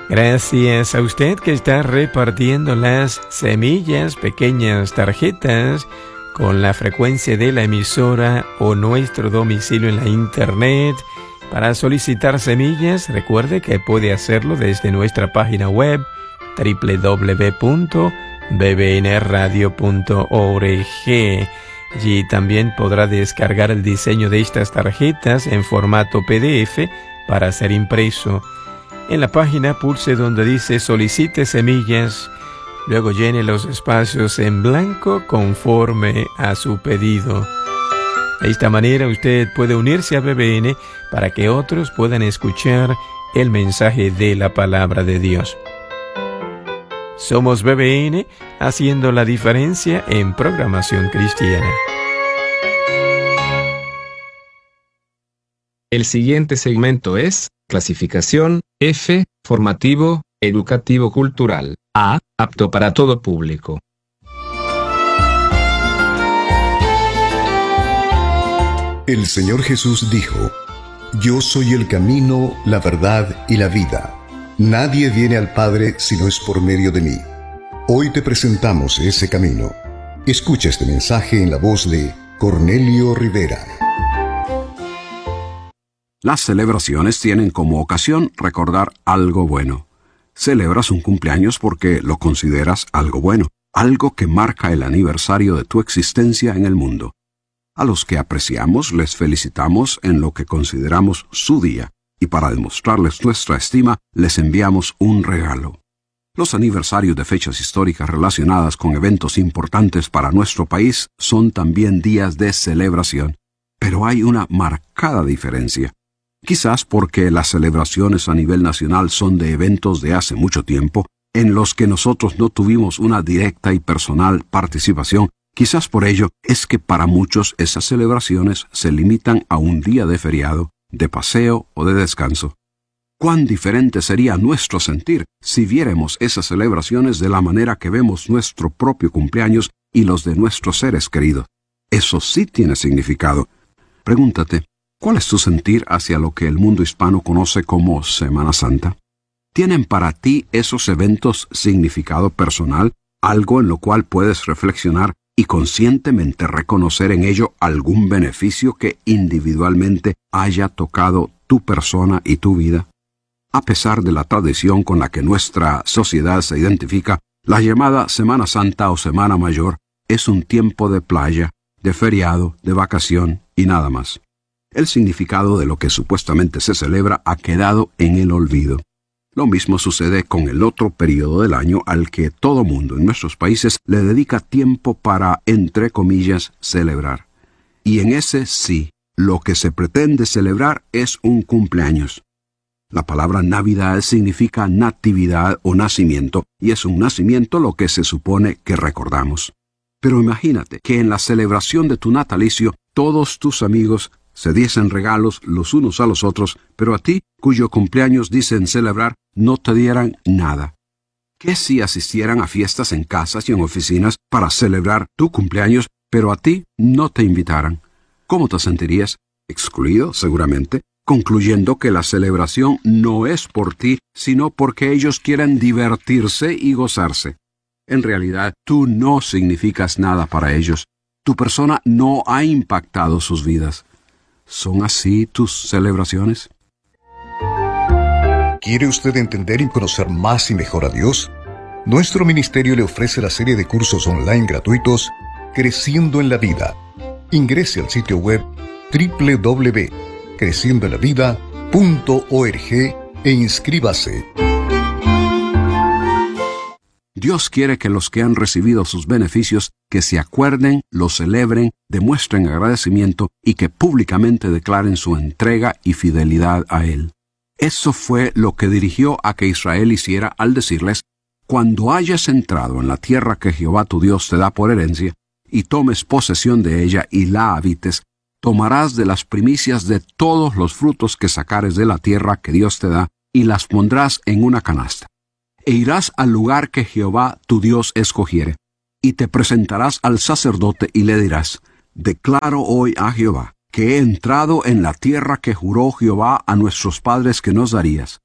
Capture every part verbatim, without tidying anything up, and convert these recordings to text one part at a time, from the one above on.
Gracias a usted que está repartiendo las semillas, pequeñas tarjetas, con la frecuencia de la emisora o nuestro domicilio en la internet. Para solicitar semillas, recuerde que puede hacerlo desde nuestra página web doble u doble u doble u punto b b n radio punto org. Allí también podrá descargar el diseño de estas tarjetas en formato P D F para ser impreso. En la página pulse donde dice solicite semillas, luego llene los espacios en blanco conforme a su pedido. De esta manera usted puede unirse a B B N para que otros puedan escuchar el mensaje de la palabra de Dios. Somos B B N, haciendo la diferencia en programación cristiana. El siguiente segmento es clasificación F, formativo, educativo cultural. A, apto para todo público. El Señor Jesús dijo: Yo soy el camino, la verdad y la vida. Nadie viene al Padre si no es por medio de mí. Hoy te presentamos ese camino. Escucha este mensaje en la voz de Cornelio Rivera. Las celebraciones tienen como ocasión recordar algo bueno. Celebras un cumpleaños porque lo consideras algo bueno, algo que marca el aniversario de tu existencia en el mundo. A los que apreciamos les felicitamos en lo que consideramos su día, y para demostrarles nuestra estima les enviamos un regalo. Los aniversarios de fechas históricas relacionadas con eventos importantes para nuestro país son también días de celebración, pero hay una marcada diferencia. Quizás porque las celebraciones a nivel nacional son de eventos de hace mucho tiempo, en los que nosotros no tuvimos una directa y personal participación. Quizás por ello es que para muchos esas celebraciones se limitan a un día de feriado, de paseo o de descanso. Cuán diferente sería nuestro sentir si viéramos esas celebraciones de la manera que vemos nuestro propio cumpleaños y los de nuestros seres queridos. Eso sí tiene significado. Pregúntate, ¿cuál es tu sentir hacia lo que el mundo hispano conoce como Semana Santa? ¿Tienen para ti esos eventos significado personal, algo en lo cual puedes reflexionar y conscientemente reconocer en ello algún beneficio que individualmente haya tocado tu persona y tu vida? A pesar de la tradición con la que nuestra sociedad se identifica, la llamada Semana Santa o Semana Mayor es un tiempo de playa, de feriado, de vacación y nada más. El significado de lo que supuestamente se celebra ha quedado en el olvido. Lo mismo sucede con el otro periodo del año al que todo mundo en nuestros países le dedica tiempo para, entre comillas, celebrar. Y en ese sí, lo que se pretende celebrar es un cumpleaños. La palabra Navidad significa natividad o nacimiento, y es un nacimiento lo que se supone que recordamos. Pero imagínate que en la celebración de tu natalicio todos tus amigos se diesen regalos los unos a los otros, pero a ti, cuyo cumpleaños dicen celebrar, no te dieran nada. ¿Qué si asistieran a fiestas en casas y en oficinas para celebrar tu cumpleaños, pero a ti no te invitaran? ¿Cómo te sentirías? Excluido, seguramente, concluyendo que la celebración no es por ti, sino porque ellos quieren divertirse y gozarse. En realidad, tú no significas nada para ellos. Tu persona no ha impactado sus vidas. ¿Son así tus celebraciones? ¿Quiere usted entender y conocer más y mejor a Dios? Nuestro ministerio le ofrece la serie de cursos online gratuitos Creciendo en la Vida. Ingrese al sitio web doble u doble u doble u punto creciendo en la vida punto org e inscríbase. Dios quiere que los que han recibido sus beneficios, que se acuerden, los celebren, demuestren agradecimiento y que públicamente declaren su entrega y fidelidad a Él. Eso fue lo que dirigió a que Israel hiciera al decirles: cuando hayas entrado en la tierra que Jehová tu Dios te da por herencia, y tomes posesión de ella y la habites, tomarás de las primicias de todos los frutos que sacares de la tierra que Dios te da, y las pondrás en una canasta. E irás al lugar que Jehová tu Dios escogiere, y te presentarás al sacerdote y le dirás: declaro hoy a Jehová que he entrado en la tierra que juró Jehová a nuestros padres que nos darías.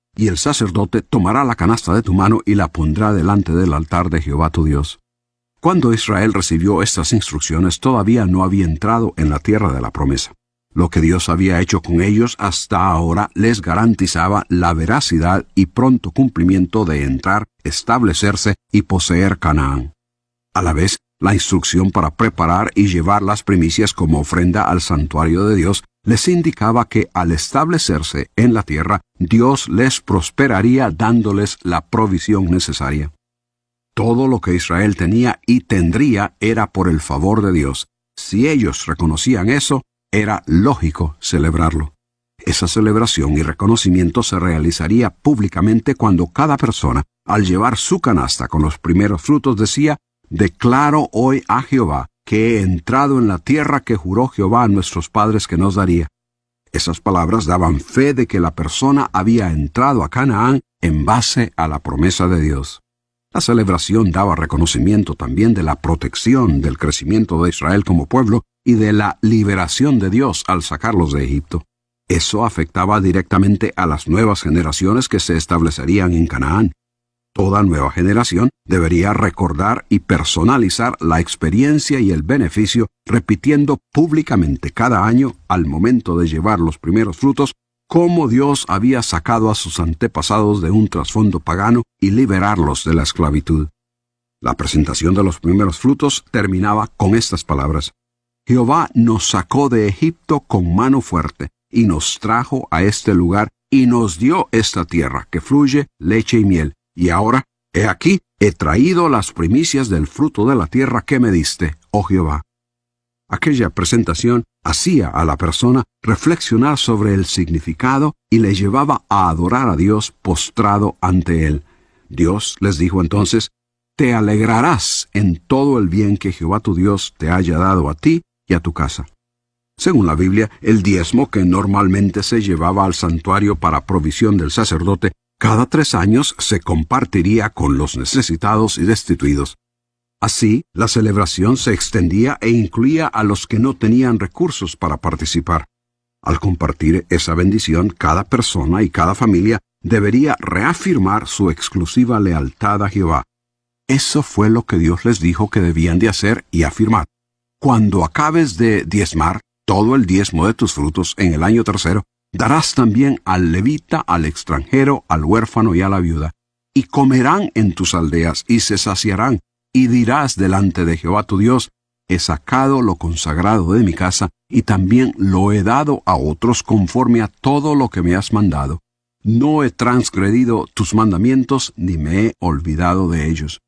y el sacerdote tomará la canasta de tu mano y la pondrá delante del altar de Jehová tu Dios. Cuando Israel recibió estas instrucciones, todavía no había entrado en la tierra de la promesa. Lo que Dios había hecho con ellos hasta ahora les garantizaba la veracidad y pronto cumplimiento de entrar, establecerse y poseer Canaán. A la vez, la instrucción para preparar y llevar las primicias como ofrenda al santuario de Dios les indicaba que al establecerse en la tierra, Dios les prosperaría dándoles la provisión necesaria. Todo lo que Israel tenía y tendría era por el favor de Dios. Si ellos reconocían eso, era lógico celebrarlo. Esa celebración y reconocimiento se realizaría públicamente cuando cada persona, al llevar su canasta con los primeros frutos, decía: «Declaro hoy a Jehová que he entrado en la tierra que juró Jehová a nuestros padres que nos daría». Esas palabras daban fe de que la persona había entrado a Canaán en base a la promesa de Dios. La celebración daba reconocimiento también de la protección, del crecimiento de Israel como pueblo y de la liberación de Dios al sacarlos de Egipto. Eso afectaba directamente a las nuevas generaciones que se establecerían en Canaán. Toda nueva generación debería recordar y personalizar la experiencia y el beneficio, repitiendo públicamente cada año, al momento de llevar los primeros frutos, cómo Dios había sacado a sus antepasados de un trasfondo pagano y liberarlos de la esclavitud. La presentación de los primeros frutos terminaba con estas palabras: «Jehová nos sacó de Egipto con mano fuerte, y nos trajo a este lugar, y nos dio esta tierra que fluye leche y miel. Y ahora, he aquí, he traído las primicias del fruto de la tierra que me diste, oh Jehová». Aquella presentación hacía a la persona reflexionar sobre el significado y le llevaba a adorar a Dios postrado ante él. Dios les dijo entonces: «Te alegrarás en todo el bien que Jehová tu Dios te haya dado a ti y a tu casa». Según la Biblia, el diezmo que normalmente se llevaba al santuario para provisión del sacerdote, cada tres años se compartiría con los necesitados y destituidos. Así, la celebración se extendía e incluía a los que no tenían recursos para participar. Al compartir esa bendición, cada persona y cada familia debería reafirmar su exclusiva lealtad a Jehová. Eso fue lo que Dios les dijo que debían de hacer y afirmar. Cuando acabes de diezmar todo el diezmo de tus frutos en el año tercero, darás también al levita, al extranjero, al huérfano y a la viuda, y comerán en tus aldeas y se saciarán, y dirás delante de Jehová tu Dios: he sacado lo consagrado de mi casa, y también lo he dado a otros conforme a todo lo que me has mandado. No he transgredido tus mandamientos, ni me he olvidado de ellos.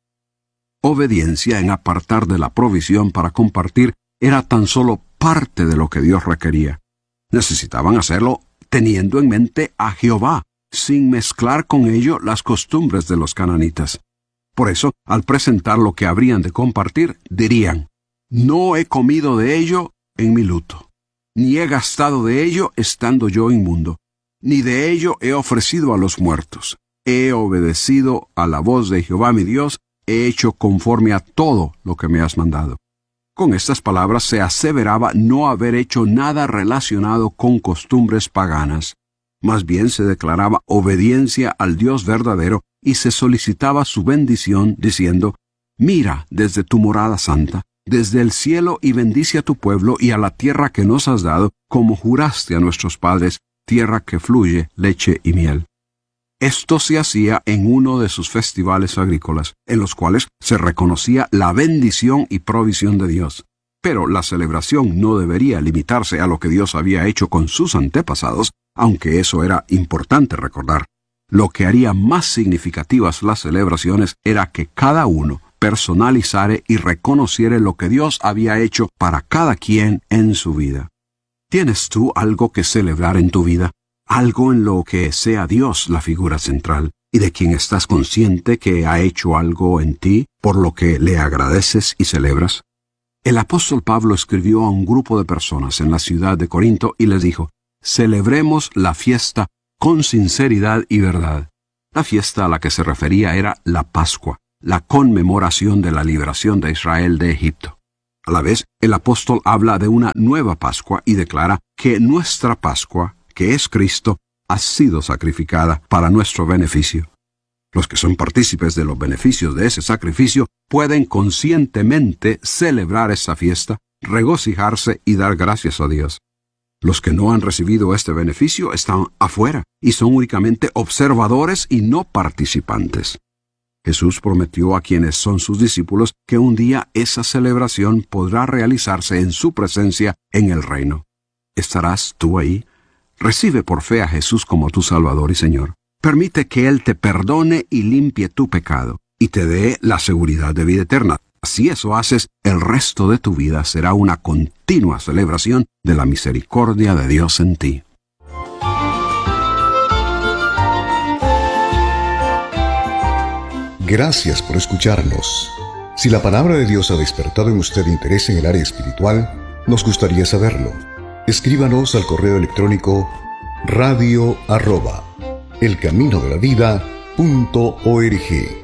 Obediencia en apartar de la provisión para compartir era tan solo parte de lo que Dios requería. Necesitaban hacerlo teniendo en mente a Jehová, sin mezclar con ello las costumbres de los cananitas. Por eso, al presentar lo que habrían de compartir, dirían: «No he comido de ello en mi luto, ni he gastado de ello estando yo inmundo, ni de ello he ofrecido a los muertos. He obedecido a la voz de Jehová mi Dios, he hecho conforme a todo lo que me has mandado». Con estas palabras se aseveraba no haber hecho nada relacionado con costumbres paganas. Más bien se declaraba obediencia al Dios verdadero y se solicitaba su bendición, diciendo: «Mira desde tu morada santa, desde el cielo, y bendice a tu pueblo y a la tierra que nos has dado, como juraste a nuestros padres, tierra que fluye leche y miel». Esto se hacía en uno de sus festivales agrícolas, en los cuales se reconocía la bendición y provisión de Dios. Pero la celebración no debería limitarse a lo que Dios había hecho con sus antepasados, aunque eso era importante recordar. Lo que haría más significativas las celebraciones era que cada uno personalizare y reconociere lo que Dios había hecho para cada quien en su vida. ¿Tienes tú algo que celebrar en tu vida? Algo en lo que sea Dios la figura central, y de quien estás consciente que ha hecho algo en ti, por lo que le agradeces y celebras. El apóstol Pablo escribió a un grupo de personas en la ciudad de Corinto y les dijo: «Celebremos la fiesta con sinceridad y verdad». La fiesta a la que se refería era la Pascua, la conmemoración de la liberación de Israel de Egipto. A la vez, el apóstol habla de una nueva Pascua y declara que nuestra Pascua, que es Cristo, ha sido sacrificada para nuestro beneficio. Los que son partícipes de los beneficios de ese sacrificio pueden conscientemente celebrar esa fiesta, regocijarse y dar gracias a Dios. Los que no han recibido este beneficio están afuera y son únicamente observadores y no participantes. Jesús prometió a quienes son sus discípulos que un día esa celebración podrá realizarse en su presencia en el reino. ¿Estarás tú ahí? Recibe por fe a Jesús como tu Salvador y Señor. Permite que Él te perdone y limpie tu pecado, y te dé la seguridad de vida eterna. Si eso haces, el resto de tu vida será una continua celebración de la misericordia de Dios en ti. Gracias por escucharnos. Si la palabra de Dios ha despertado en usted interés en el área espiritual, nos gustaría saberlo. Escríbanos al correo electrónico radio arroba elcaminodelavida punto org.